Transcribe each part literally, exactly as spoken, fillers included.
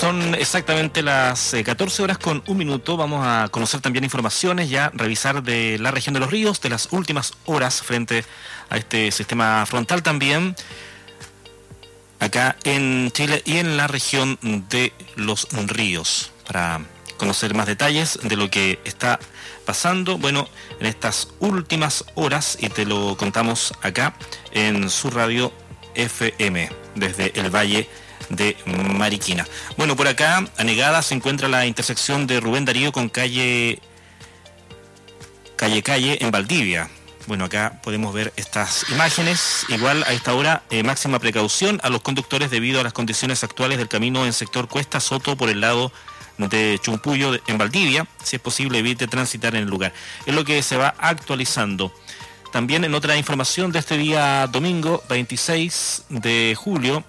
Son exactamente las eh, catorce horas con un minuto. Vamos a conocer también informaciones, ya revisar de la región de los ríos, de las últimas horas frente a este sistema frontal también, acá en Chile y en la región de los ríos, para conocer más detalles de lo que está pasando, bueno, en estas últimas horas, y te lo contamos acá en su radio F M, desde el Valle de Mariquina. Bueno, por acá, anegada, se encuentra la intersección de Rubén Darío con calle calle calle en Valdivia. Bueno, acá podemos ver estas imágenes. Igual a esta hora, eh, máxima precaución a los conductores debido a las condiciones actuales del camino en sector Cuesta Soto por el lado de Chumpuyo en Valdivia. Si es posible, evite transitar en el lugar. Es lo que se va actualizando. También en otra información de este día domingo, veintiséis de julio,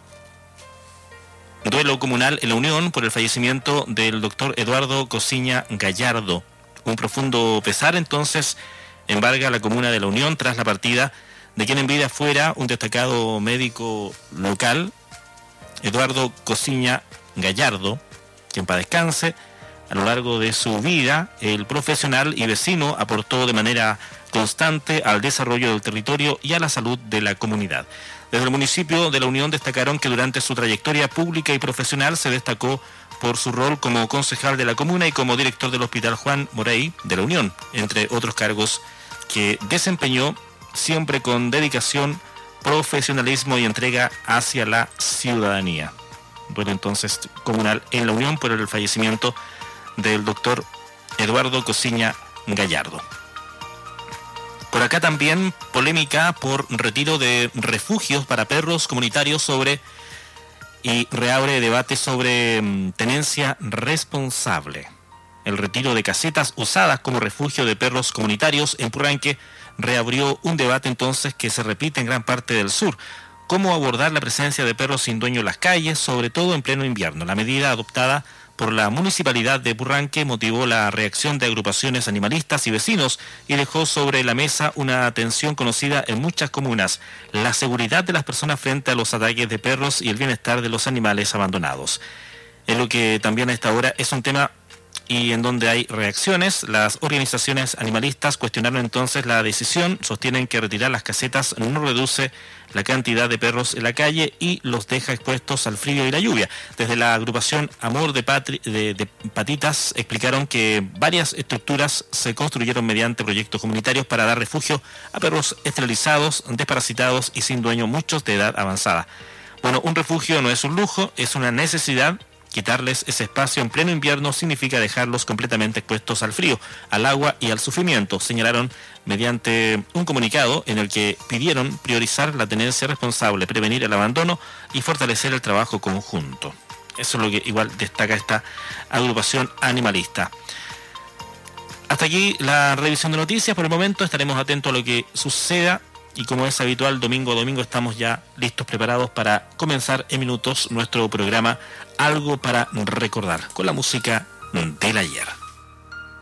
duelo comunal en La Unión por el fallecimiento del doctor Eduardo Cosiña Gallardo. Un profundo pesar entonces embarga la comuna de La Unión tras la partida de quien en vida fuera un destacado médico local, Eduardo Cosiña Gallardo, quien para descanse. A lo largo de su vida, el profesional y vecino aportó de manera constante al desarrollo del territorio y a la salud de la comunidad. Desde el municipio de La Unión destacaron que durante su trayectoria pública y profesional se destacó por su rol como concejal de la comuna y como director del Hospital Juan Morey de La Unión, entre otros cargos que desempeñó siempre con dedicación, profesionalismo y entrega hacia la ciudadanía. Bueno, entonces, comunal en La Unión por el fallecimiento del doctor Eduardo Cosiña Gallardo. Por acá también polémica por retiro de refugios para perros comunitarios sobre y reabre debate sobre um, tenencia responsable. El retiro de casetas usadas como refugio de perros comunitarios en Purranque reabrió un debate entonces que se repite en gran parte del sur. Cómo abordar la presencia de perros sin dueño en las calles, sobre todo en pleno invierno. La medida adoptada por la municipalidad de Purranque motivó la reacción de agrupaciones animalistas y vecinos y dejó sobre la mesa una tensión conocida en muchas comunas: la seguridad de las personas frente a los ataques de perros y el bienestar de los animales abandonados. Es lo que también a esta hora es un tema y en donde hay reacciones. Las organizaciones animalistas cuestionaron entonces la decisión, sostienen que retirar las casetas no reduce la cantidad de perros en la calle y los deja expuestos al frío y la lluvia. Desde la agrupación Amor de, Patri- de, de Patitas explicaron que varias estructuras se construyeron mediante proyectos comunitarios para dar refugio a perros esterilizados, desparasitados y sin dueño, muchos de edad avanzada. Bueno, un refugio no es un lujo, es una necesidad. Quitarles ese espacio en pleno invierno significa dejarlos completamente expuestos al frío, al agua y al sufrimiento, señalaron mediante un comunicado en el que pidieron priorizar la tenencia responsable, prevenir el abandono y fortalecer el trabajo conjunto. Eso es lo que igual destaca esta agrupación animalista. Hasta aquí la revisión de noticias. Por el momento estaremos atentos a lo que suceda. Y como es habitual, domingo a domingo estamos ya listos, preparados para comenzar en minutos nuestro programa Algo para Recordar, con la música del ayer.